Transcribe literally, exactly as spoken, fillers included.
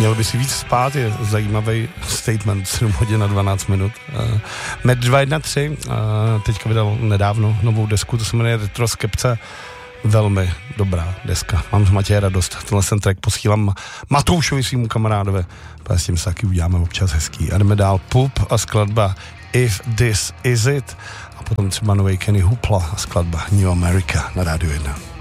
Měl by si víc spát, je zajímavý statement, sedm hodin a dvanáct minut. Uh, Med dva jedna tři uh, teďka vydal nedávno novou desku, to se jmenuje Retroskepce. Velmi dobrá deska. Mám z Matěje radost. Tenhle ten track posílám Matoušovi, svýmu kamarádovi. A s tím se taky uděláme občas hezký. A jdeme dál. Pup a skladba If This Is It. A potom třeba novej Kenny Hoopla a skladba New America na Rádiu jedna.